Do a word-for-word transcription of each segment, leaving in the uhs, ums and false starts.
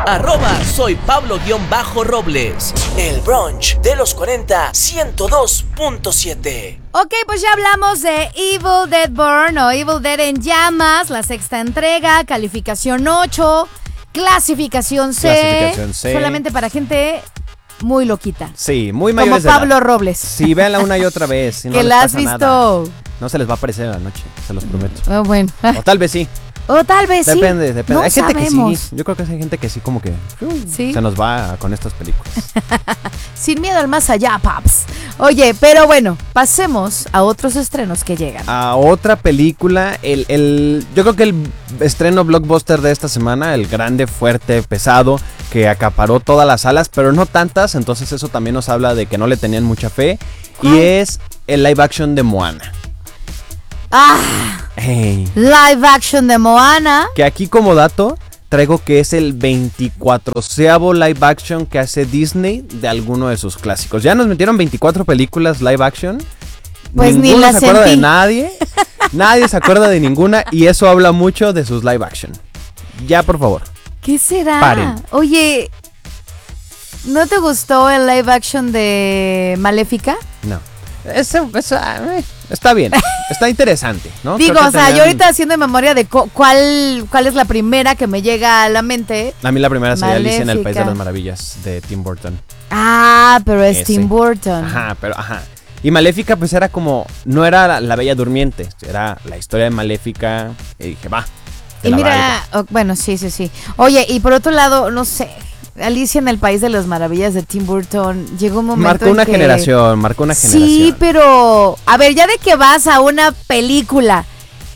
Arroba soy Pablo-Robles. El brunch de los cuarenta, ciento dos punto siete. Ok, pues ya hablamos de Evil Dead Burn o Evil Dead en llamas, la sexta entrega, calificación ocho, clasificación C. Clasificación C. Solamente para gente muy loquita. Sí, muy mayores de Como Pablo edad. Robles. Sí, véanla una y otra vez. Si no que les la has pasa visto. nada. No se les va a aparecer en la noche, se los prometo. Oh, bueno. O tal vez sí. O tal vez sí. Depende, depende. No hay gente sabemos. que sí. Yo creo que hay gente que sí, como que uh, ¿Sí? se nos va con estas películas. Sin miedo al más allá, paps. Oye, pero bueno, pasemos a otros estrenos que llegan. A otra película, el, el, yo creo que el estreno blockbuster de esta semana, el grande, fuerte, pesado, que acaparó todas las salas, pero no tantas, entonces eso también nos habla de que no le tenían mucha fe. ¿Cuál? Y es el live action de Moana. Ah, Hey. live action de Moana. Que aquí como dato traigo que es el veinticuatroceavo live action que hace Disney de alguno de sus clásicos. Ya nos metieron veinticuatro películas live action. Pues ni Ninguno la se acuerda sentí. de nadie. Nadie se acuerda de ninguna y eso habla mucho de sus live action. Ya, por favor. ¿Qué será? Paren. Oye, ¿no te gustó el live action de Maléfica? No. Eso, eso, eh, está bien. Está interesante, ¿no? Digo, Creo que o sea, tenían- yo ahorita haciendo memoria de cu- cuál, cuál es la primera que me llega a la mente. A mí la primera sería Alicia en el País de Maléfica. las Maravillas de Tim Burton. Ah, pero es Ese. Tim Burton. Ajá, pero ajá. Y Maléfica pues era como, no era la, la Bella Durmiente, era la historia de Maléfica. Y dije, va. te Y la mira, valgo. oh, bueno, sí, sí, sí. Oye, y por otro lado, no sé, Alicia en el País de las Maravillas de Tim Burton, llegó un momento Marcó en una que- generación, marcó una generación. Sí, pero a ver, ya de que vas a una película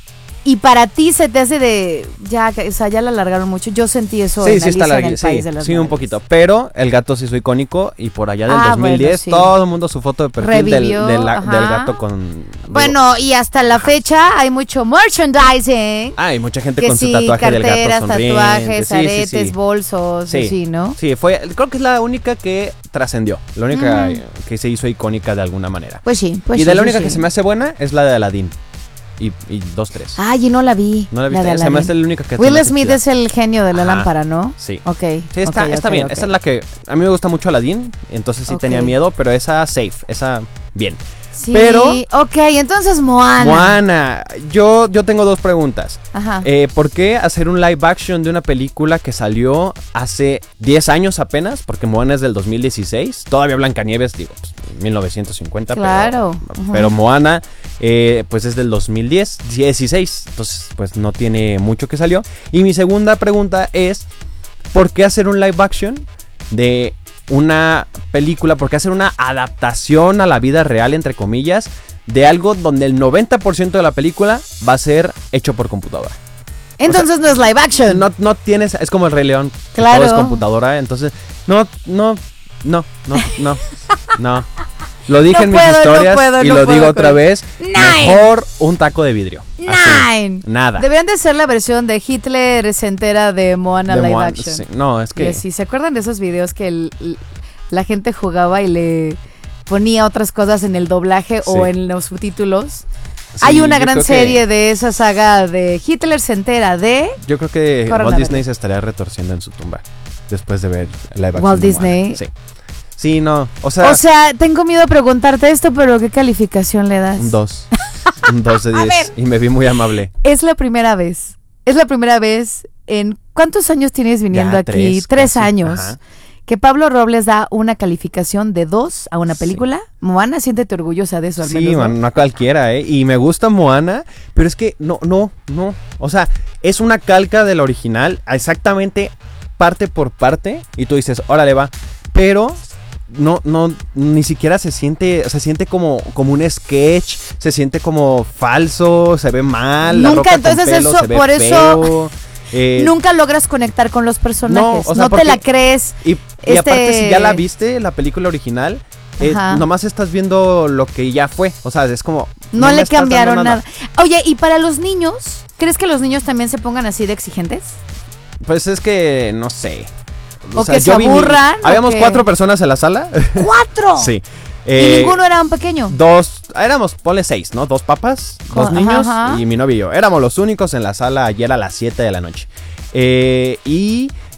y para ti se te hace de ya, o sea, ya la alargaron mucho. Yo sentí eso Sí, en sí está Alicia en larga, el sí, País de las sí, un Maravillas. poquito. Pero el gato se hizo icónico y por allá del Ah, dos mil diez bueno, sí. todo el mundo su foto de perfil del, Revivió, del, la- ajá. del gato con... digo, Bueno, y hasta la fecha hay mucho merchandising. hay mucha gente Que con sí, su tatuaje del carteras, gato sonriente. tatuajes, Sí, sí, aretes, sí. bolsos, Sí, así, ¿no? Sí, fue, creo que es la única que trascendió, la única Ujú. que se hizo icónica de alguna manera. Pues sí, pues y sí, de la sí, única sí. que se me hace buena es la de Aladdin. Y, y dos, tres. Ay, y no la vi. ¿No la de viste? Se me Aladdin. hace la única que se Will me hace Smith chida. es el genio de la Ajá. lámpara, ¿no? Sí. Ok. Sí, está, ok, está ok, bien. ok. Esa es la que... A mí me gusta mucho Aladdin, entonces sí Ok. tenía miedo, pero esa safe, esa bien. Sí, pero- ok, entonces Moana. Moana, yo, yo tengo dos preguntas. Ajá. Eh, ¿Por qué hacer un live action de una película que salió hace diez años apenas? Porque Moana es del dos mil dieciséis. Todavía Blancanieves, digo, pues, mil novecientos cincuenta. Claro. Pero, Ujú. pero Moana, eh, pues es del dos mil diez, dieciséis. Entonces, pues no tiene mucho que salió. Y mi segunda pregunta es, ¿por qué hacer un live action de una película? ¿Por qué hacer una adaptación a la vida real, entre comillas, de algo donde el noventa por ciento de la película va a ser hecho por computadora? entonces no es live action. No, no tienes, es como el Rey León, que Claro. todo es computadora, entonces no, no, no, no, no, no. Lo dije No en mis puedo, no historias puedo, y no lo puedo digo con- otra vez, Nine. mejor un taco de vidrio. Así, Nine. nada. Deberían de ser la versión de Hitler se entera de Moana De live Moana, action. sí, no, es Y que así, ¿se acuerdan de esos videos que el- el- la gente jugaba y le ponía otras cosas en el doblaje o Sí. en los subtítulos? sí, Hay una yo gran creo que- serie de esa saga de Hitler se entera de Yo creo que Corran Walt a Disney verlo. se estaría retorciendo en su tumba después de ver el live action Walt de Moana. Disney. Sí. Sí, no, o sea, O sea, tengo miedo de preguntarte esto, pero ¿qué calificación le das? un dos. Un dos de A diez. ver. Y me vi muy amable. Es la primera vez. Es la primera vez en... ¿Cuántos años tienes viniendo Ya, aquí? tres, Tres casi. años. Ajá. Que Pablo Robles da una calificación de dos a una Sí. película. Moana, siéntete orgullosa de eso al Sí, menos, ¿no? man, no a cualquiera, ¿eh? Y me gusta Moana, pero es que no, no, no. O sea, es una calca de la original, exactamente parte por parte. Y tú dices, órale, va. Pero no, no, ni siquiera se siente, se siente como, como un sketch, se siente como falso, se ve mal. la Nunca, ropa con entonces pelo eso- se ve por eso feo, eh, Nunca logras conectar con los personajes. no, No, o sea, te porque- la crees. Y, y Este- aparte, si ya la viste, la película original, eh, Ajá. nomás estás viendo lo que ya fue. O sea, es como... No, me le estás dando cambiaron nada. Oye, ¿y para los niños? ¿Crees que los niños también se pongan así de exigentes? Pues es que, no sé. O que se yo vi ni- aburran, o Habíamos que- cuatro personas en la sala. ¡Cuatro! Sí. Y Eh, ninguno era un pequeño. Dos, éramos, ponle seis, ¿no? Dos papas, Co- dos niños ajá. y mi novio y yo. Éramos los únicos en la sala ayer a las siete de la noche. Eh, y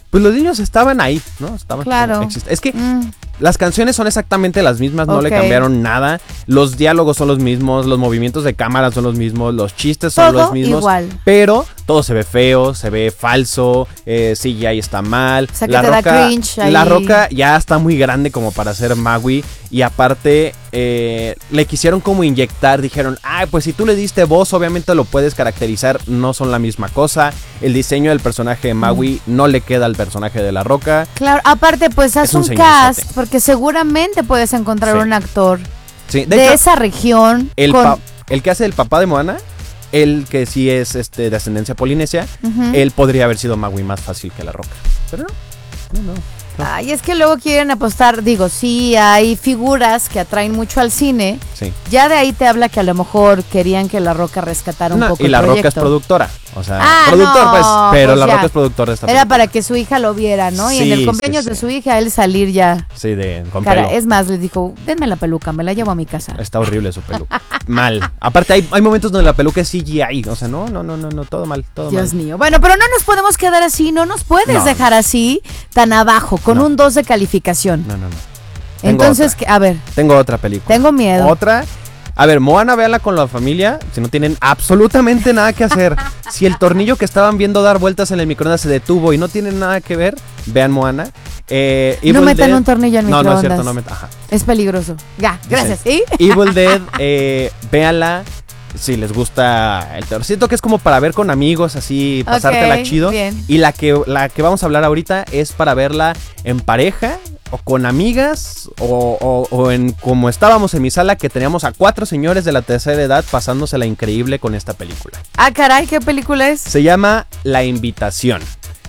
pues los niños estaban ahí, ¿no? Estaban claro. Es que mm. las canciones son exactamente las mismas, no okay. le cambiaron nada. Los diálogos son los mismos, los movimientos de cámara son los mismos, los chistes son todo los mismos. Igual. Pero todo se ve feo, se ve falso, eh, C G I está mal. O sea, que la te roca, da cringe ahí. La Roca ya está muy grande como para ser Maui. Y aparte, eh, le quisieron como inyectar, dijeron, ah, pues si tú le diste voz, obviamente lo puedes caracterizar, no son la misma cosa. El diseño del personaje de Maui mm. no le queda al personaje de La Roca. Claro, aparte, pues haz un, un cast, porque seguramente puedes encontrar sí. un actor sí. de, de hecho, esa región. El, con... pa- el que hace el papá de Moana, el que sí es este, de ascendencia polinesia, uh-huh. él podría haber sido Maui más fácil que La Roca. Pero no, no, no. Ay, es que luego quieren apostar, digo, sí, hay figuras que atraen mucho al cine. Sí. Ya de ahí te habla que a lo mejor querían que La Roca rescatara un no, poco y el La proyecto. Roca es productora. O sea, ah, productor, no, pues, pero pues La ya. Roca es productor de esta Era película. para que su hija lo viera, ¿no? Sí, y en el cumpleaños sí, de sí. su hija, él salir ya. Sí, de con Cara, pelo. es más, les dijo, denme la peluca, me la llevo a mi casa. Está horrible su peluca. Mal. Aparte, hay, hay momentos donde la peluca es C G I. O sea, no, no, no, no, no todo mal, todo Dios mal. mío. Bueno, pero no nos podemos quedar así, no nos puedes no, dejar no. así, tan abajo, con no. un dos de calificación. No, no, no. Tengo Entonces, otra. a ver. Tengo otra película. Tengo miedo. Otra. A ver, Moana, véanla con la familia, si no tienen absolutamente nada que hacer. Si el tornillo que estaban viendo dar vueltas en el microondas se detuvo y no tienen nada que ver, vean Moana. Eh, no metan Dead. Un tornillo en no, microondas. No, no es cierto, no metan. Ajá. Es peligroso. Ya, gracias. ¿Y? Evil Dead, eh, véanla. Si les gusta el terror. Siento que es como para ver con amigos, así, pasártela okay, chido. Bien. Y la que, la que vamos a hablar ahorita es para verla en pareja, o con amigas, o, o, o en como estábamos en mi sala, que teníamos a cuatro señores de la tercera edad pasándosela increíble con esta película. Ah, caray, ¿qué película es? Se llama La Invitación.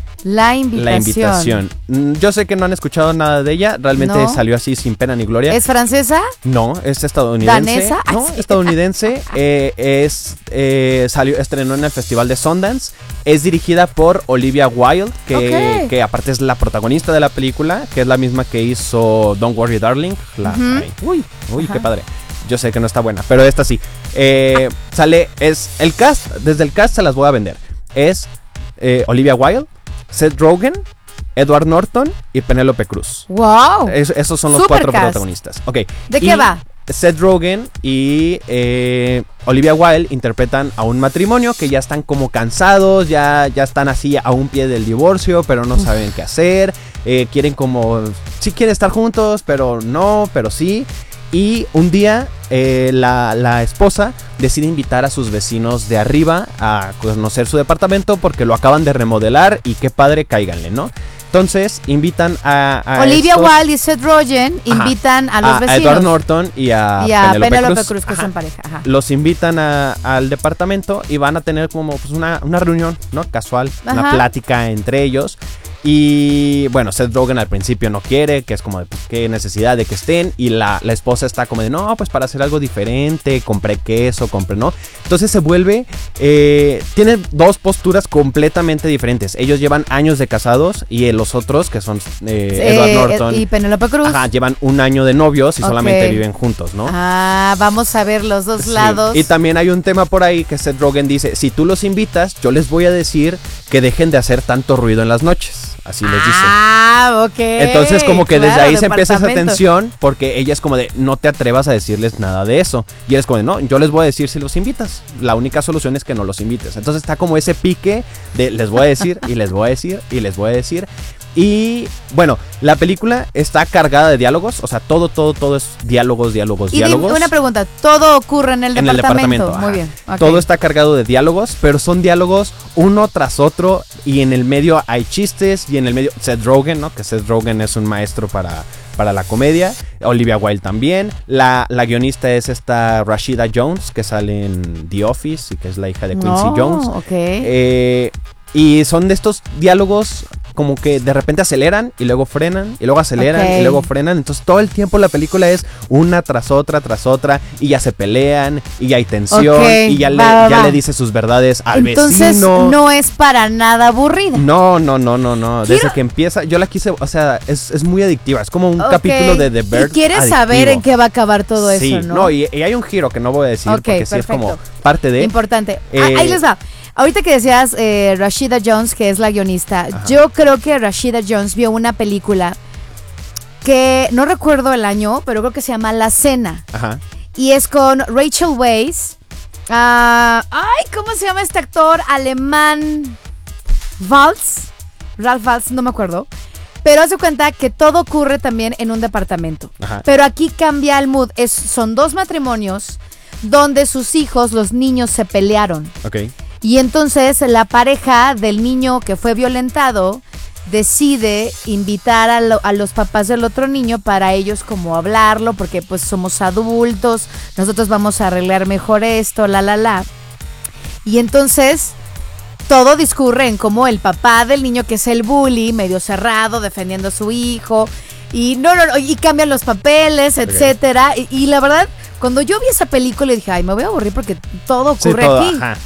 La Invitación. La Invitación. Yo sé que no han escuchado nada de ella. Realmente no. Salió así sin pena ni gloria. ¿Es francesa? No, es estadounidense. ¿Danesa? No, estadounidense. eh, es eh, salió, estrenó en el Festival de Sundance. Es dirigida por Olivia Wilde, que, okay. que aparte es la protagonista de la película, que es la misma que hizo Don't Worry Darling. La, uh-huh. Uy, uy, uh-huh. qué padre. Yo sé que no está buena, pero esta sí. Eh, sale, es el cast, desde el cast se las voy a vender. Es eh, Olivia Wilde, Seth Rogen, Edward Norton y Penélope Cruz. ¡Wow! Es, esos son los Super cuatro cast. protagonistas. Okay. ¿De y qué va? Seth Rogen y eh, Olivia Wilde interpretan a un matrimonio que ya están como cansados, ya, ya están así a un pie del divorcio, pero no saben qué hacer. Eh, quieren como... Sí quieren estar juntos, pero no, pero sí. Y un día eh, la, la esposa decide invitar a sus vecinos de arriba a conocer su departamento porque lo acaban de remodelar y qué padre, cáiganle, ¿no? Entonces invitan a... a Olivia estos, Wilde y Seth Rogen invitan ajá, a los a, vecinos. A Edward Norton y a, y a Penélope Penélope Cruz, Cruz, que son pareja. Ajá. Los invitan a, al departamento y van a tener como pues, una, una reunión, ¿no? Casual, ajá. Una plática entre ellos. Y bueno, Seth Rogen al principio no quiere, que es como de pues, qué necesidad de que estén. Y la, la esposa está como de no, pues para hacer algo diferente, compré queso, compré, ¿no? Entonces se vuelve, eh, tiene dos posturas completamente diferentes. Ellos llevan años de casados y eh, los otros, que son eh, Edward eh, Norton y Penélope Cruz, ajá, llevan un año de novios y okay. solamente viven juntos, ¿no? Ah, vamos a ver los dos sí. lados. Y también hay un tema por ahí que Seth Rogen dice, si tú los invitas, yo les voy a decir que dejen de hacer tanto ruido en las noches. Así les dice. Ah, ok. Entonces como que claro, desde ahí se empieza esa tensión porque ella es como de no te atrevas a decirles nada de eso. Y él es como de no, yo les voy a decir si los invitas. La única solución es que no los invites. Entonces está como ese pique de les voy a decir y les voy a decir y les voy a decir. Y bueno, la película está cargada de diálogos, o sea, todo, todo, todo es diálogos, diálogos, y diálogos. Una pregunta, todo ocurre en el en departamento. El departamento Muy bien. Okay. Todo está cargado de diálogos, pero son diálogos uno tras otro y en el medio hay chistes y en el medio Seth Rogen, ¿no? Que Seth Rogen es un maestro para, para la comedia. Olivia Wilde también. La, la guionista es esta Rashida Jones, que sale en The Office y que es la hija de Quincy oh, Jones. Ok. Eh, y son de estos diálogos como que de repente aceleran y luego frenan y luego aceleran okay. y luego frenan. Entonces todo el tiempo la película es una tras otra tras otra y ya se pelean y ya hay tensión okay. y ya, va, le, va, ya va. le dice sus verdades al Entonces, vecino. Entonces no es para nada aburrida. No, no, no, no, no. Quiero... Desde que empieza, yo la quise, o sea, es, es muy adictiva. Es como un okay. capítulo de The Bird. Y quieres adictivo. saber en qué va a acabar todo sí, eso, ¿no? No, y, y hay un giro que no voy a decir okay, porque perfecto. sí es como parte de... Importante. Eh, ah, ahí les va. Ahorita que decías eh, Rashida Jones, que es la guionista, Ajá. yo creo que Rashida Jones vio una película que no recuerdo el año, pero creo que se llama La Cena. Ajá. Y es con Rachel Weisz. Uh, ay, ¿cómo se llama este actor alemán? Waltz. Ralph Waltz, no me acuerdo. Pero haz de cuenta que todo ocurre también en un departamento. Ajá. Pero aquí cambia el mood. Es, son dos matrimonios donde sus hijos, los niños, se pelearon. Ok. Y entonces la pareja del niño que fue violentado decide invitar a, lo, a los papás del otro niño para ellos como hablarlo, porque pues somos adultos, nosotros vamos a arreglar mejor esto, la la la. Y entonces todo discurre en cómo el papá del niño, que es el bully, medio cerrado, defendiendo a su hijo, y no, no, no, y cambian los papeles, Okay. etcétera. Y, y la verdad, cuando yo vi esa película dije, ay, me voy a aburrir porque todo ocurre Sí, todo, aquí. ajá.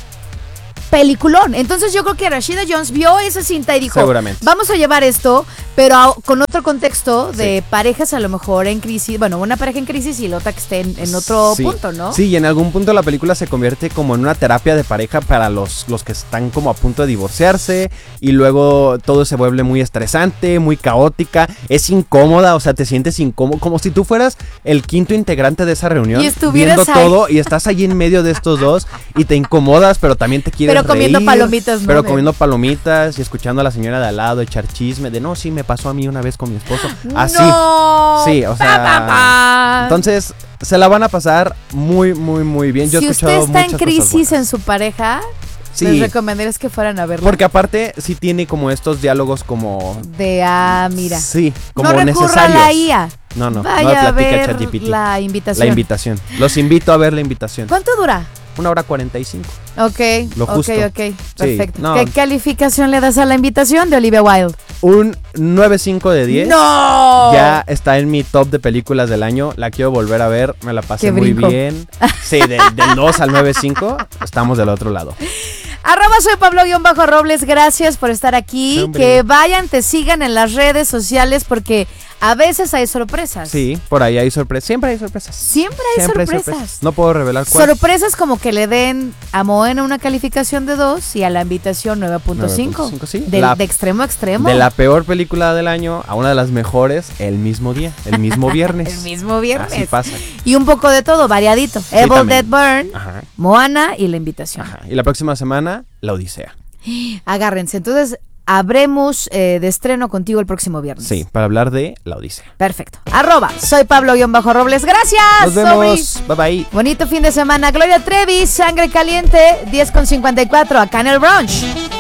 Peliculón. Entonces yo creo que Rashida Jones vio esa cinta y dijo, Seguramente. vamos a llevar esto, pero a- con otro contexto de Sí. parejas a lo mejor en crisis, bueno, una pareja en crisis y la otra que esté en, en otro Sí. punto, ¿no? Sí, y en algún punto la película se convierte como en una terapia de pareja para los, los que están como a punto de divorciarse, y luego todo se vuelve muy estresante, muy caótica, es incómoda, o sea, te sientes incómodo, como si tú fueras el quinto integrante de esa reunión, Y estuvieras viendo ahí. todo y estás ahí en medio de estos dos y te incomodas, pero también te quieres Pero comiendo reír, palomitas, ¿no? Pero De- comiendo palomitas y escuchando a la señora de al lado echar chisme de no, sí, me pasó a mí una vez con mi esposo. Así. No. Sí, o sea, Pa, pa, pa. Entonces, se la van a pasar muy, muy, muy bien. Yo he si usted escuchado está en muchas cosas crisis buenas. en su pareja, Sí. les recomendaría que fueran a verla. Porque aparte sí tiene como estos diálogos como... De, ah, mira. Sí, como no recurra a necesarios. la I A. No, no, Vaya no le a platica ver ChatGPT. la invitación. La invitación. Los invito a ver la invitación. ¿Cuánto dura? Una hora cuarenta y cinco. Ok, Lo justo. ok, ok, perfecto. no. ¿Qué calificación le das a la invitación de Olivia Wilde? Un nueve punto cinco de diez. ¡No! Ya está en mi top de películas del año. La quiero volver a ver. Me la pasé Qué muy brinco. bien. Sí, de- del dos al nueve punto cinco. Estamos del otro lado. Arroba soy Pablo-Robles, gracias por estar aquí. Hombre. Que vayan, te sigan en las redes sociales porque a veces hay sorpresas. Sí, por ahí hay sorpresas. Siempre hay sorpresas. Siempre hay Siempre sorpresas. No puedo revelar cuál. Sorpresas como que le den a Moena una calificación de dos y a la invitación nueve punto cinco. nueve punto cinco, sí. De, La- de extremo a extremo. De la peor película del año a una de las mejores el mismo día, el mismo viernes. El mismo viernes. Así pasa. Y un poco de todo, variadito. Evil Dead también. Burn, Ajá, Moana y la invitación. ajá. Y la próxima semana, La Odisea. Agárrense. Entonces, habremos eh, de estreno contigo el próximo viernes. Sí, para hablar de La Odisea. Perfecto. Arroba, soy Pablo-Robles. Gracias. Nos vemos. Sobri. Bye bye. Bonito fin de semana. Gloria Trevi, Sangre Caliente, diez con cincuenta y cuatro acá en el brunch.